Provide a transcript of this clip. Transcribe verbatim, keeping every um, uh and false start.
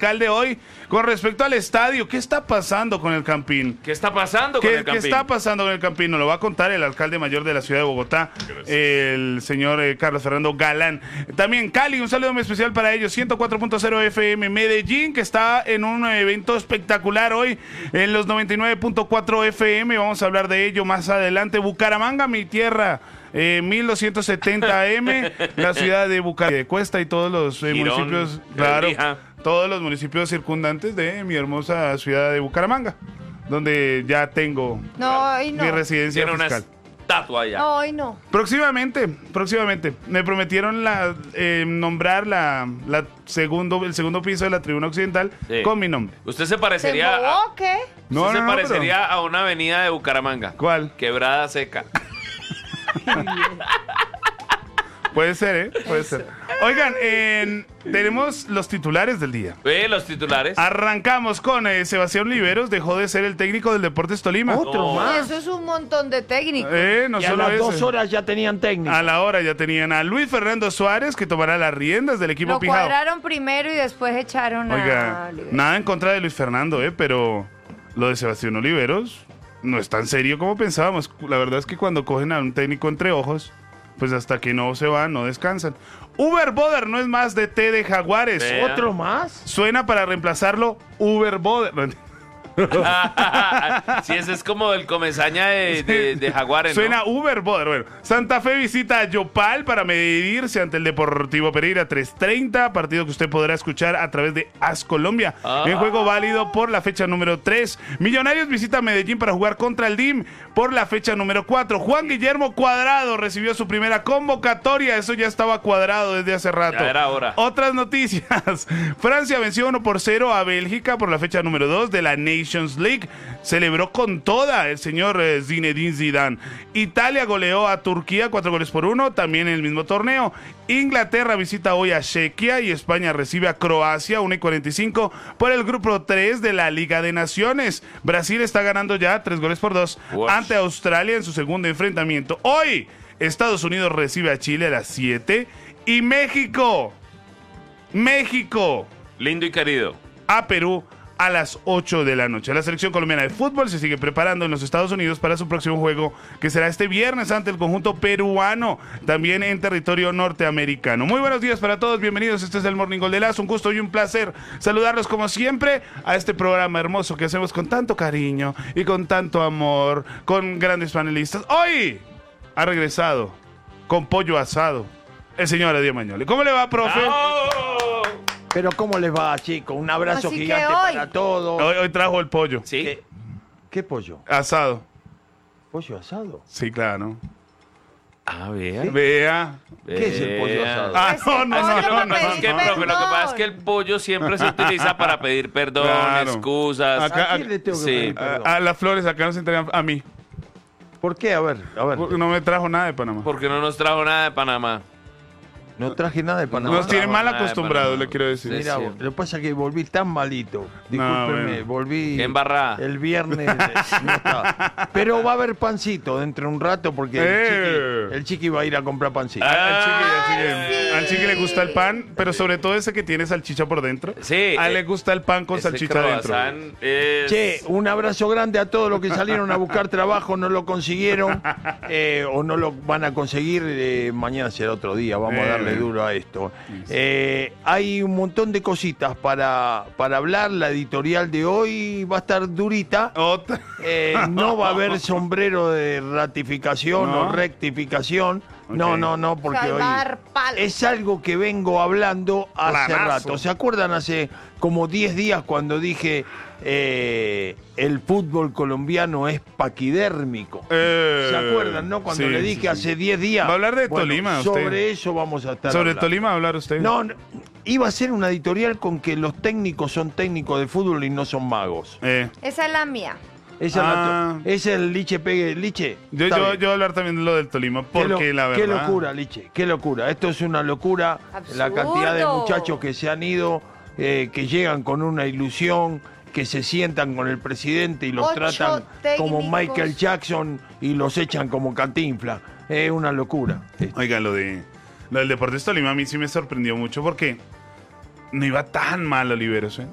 alcalde hoy con respecto al estadio. ¿Qué está pasando con el Campín? ¿Qué está pasando con ¿Qué, el Campín? ¿Qué está pasando con el Campín? Nos lo va a contar el alcalde mayor de la ciudad de Bogotá, Gracias. el señor eh, Carlos Fernando Galán. También Cali, un saludo muy especial para ellos, ciento cuatro punto cero F M. Medellín, que está en un evento espectacular hoy en los noventa y nueve punto cuatro F M. Vamos a hablar de ello más adelante. Bucaramanga, mi tierra. Eh, mil doscientos setenta A M, la ciudad de Bucaramanga, de Cuesta y todos los eh, Girón, municipios, claro, Lebrija. todos los municipios circundantes de mi hermosa ciudad de Bucaramanga, donde ya tengo No, hoy no. mi residencia Tiene una fiscal. estatua allá. No, hoy no. Próximamente, próximamente, me prometieron la, eh, nombrar la, la segundo, el segundo piso de la tribuna occidental Sí. con mi nombre. Usted se ¿Se parecería a, embobó o qué? No, usted no, se no, parecería a una avenida de Bucaramanga. ¿Cuál? Quebrada Seca. Puede ser, ¿eh? Puede ser. Oigan, en- tenemos los titulares del día. Ve los titulares. Arrancamos con eh, Sebastián Oliveros, dejó de ser el técnico del Deportes Tolima. Otro No. más. Eso es un montón de técnicos. Eh, no y a solo las ese. dos horas ya tenían técnico. A la hora ya tenían a Luis Fernando Suárez, que tomará las riendas del equipo Lo Pijao. cuadraron primero y después echaron Oiga, a Oliver. nada en contra de Luis Fernando, eh, pero lo de Sebastián Oliveros no es tan serio como pensábamos. La verdad es que cuando cogen a un técnico entre ojos, pues hasta que no se van, no descansan. Uber Boder no es más de T de Jaguares. Vea. ¿Otro más? Suena para reemplazarlo Uber Boder. No, Sí, ese es como el comezaña de, de, de Jaguares, ¿no? Suena Uber Boder. Bueno, Santa Fe visita a Yopal para medirse ante el Deportivo Pereira tres treinta, partido que usted podrá escuchar a través de As Colombia. Ah. En juego válido por la fecha número tres. Millonarios visita Medellín para jugar contra el D I M por la fecha número cuatro. Juan Guillermo Cuadrado recibió su primera convocatoria. Eso ya estaba cuadrado desde hace rato. Ya era hora. Otras noticias. Francia venció uno por cero a Bélgica por la fecha número dos de la Nations League. Celebró con toda el señor eh, Zinedine Zidane. Italia goleó a Turquía cuatro goles por uno, también en el mismo torneo. Inglaterra visita hoy a Chequia y España recibe a Croacia, una y cuarenta y cinco, por el grupo tres de la Liga de Naciones. Brasil está ganando ya tres goles por dos Ush. ante Australia en su segundo enfrentamiento. Hoy, Estados Unidos recibe a Chile a las siete y México, México Lindo y querido. a Perú a las ocho de la noche. La selección colombiana de fútbol se sigue preparando en los Estados Unidos para su próximo juego, que será este viernes ante el conjunto peruano, también en territorio norteamericano. Muy buenos días para todos, bienvenidos. Este es el Morning Gol de Lazo. Un gusto y un placer saludarlos como siempre a este programa hermoso que hacemos con tanto cariño y con tanto amor, con grandes panelistas. Hoy ha regresado con pollo asado el señor Adiel Mañoli. ¿Cómo le va, profe? ¡Oh! Pero ¿cómo les va, chicos? Un abrazo Así que gigante hoy- para todos. Hoy, hoy trajo el pollo ¿Sí? ¿Qué, qué pollo? asado. ¿Pollo asado? Sí, claro. Ah, vea. Vea. ¿Qué es el pollo asado? Ah, Pues no, el no, pollo no, para no, Es pedir que, no. profe, lo que perdón. pasa es que el pollo siempre se utiliza para pedir perdón, Claro. excusas. Acá- ¿A quién le tengo que sí. pedir perdón? A, a las flores acá nos entregan a mí. ¿Por qué? A ver, a ver. Porque no me trajo nada de Panamá. Porque no nos trajo nada de Panamá. No traje nada de Panamá. Nos tiene trajo mal nada de acostumbrados, Panamá. le quiero decir. Sí. Mira, vos, lo que pasa es que volví tan malito. No, Discúlpenme, bueno. volví Qué embarrada. el viernes. no estaba. Pero va a haber pancito dentro de un rato porque Eh. el, chiqui, el chiqui va a ir a comprar pancito. Al, al chiqui, al Ay, chiqui- sí. al chiqui le gusta el pan, pero sobre todo ese que tiene salchicha por dentro. Sí, A él eh, le gusta el pan con Ese salchicha dentro. croissant es- Che, un abrazo grande a todos los que salieron a buscar trabajo, no lo consiguieron eh, o no lo van a conseguir. eh, mañana será otro día, vamos a darle Eh. duro a esto. Eh, hay un montón de cositas para, para hablar. La editorial de hoy va a estar durita. Otra. Eh, no va a haber sombrero de ratificación ¿No? o rectificación. No, Ok. no, no, porque hoy Salvar palos. es algo que vengo hablando hace Planazo. rato. ¿Se acuerdan hace como diez días cuando dije eh, el fútbol colombiano es paquidérmico? Eh, ¿Se acuerdan, no? Cuando sí, le sí, dije sí. hace diez días. Va a hablar de Bueno, Tolima, Sobre usted. eso vamos a estar Sobre hablando. Tolima va a hablar usted. No, no, iba a ser una editorial con que los técnicos son técnicos de fútbol y no son magos. Eh, Esa es la mía. Esa es la Ah. to- ese es el Liche Pegue. Liche. yo, está yo, bien. yo voy a hablar también de lo del Tolima, Qué porque lo- la verdad. Qué locura, Liche, qué locura. Esto es una locura. La Absurdo. cantidad de muchachos que se han ido, eh, que llegan con una ilusión, que se sientan con el presidente y los Ocho tratan como técnicos. Michael Jackson y los echan como Cantinflas. Es una locura. Oiga, lo de lo del Deportes Tolima a mí sí me sorprendió mucho porque no iba tan mal Oliveros, ¿eh?